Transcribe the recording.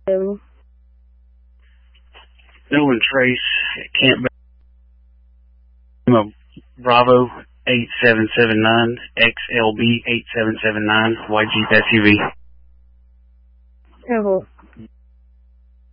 Nolan Trace, Camp Bravo 8779, XLB 8779, white Jeep SUV. Oh.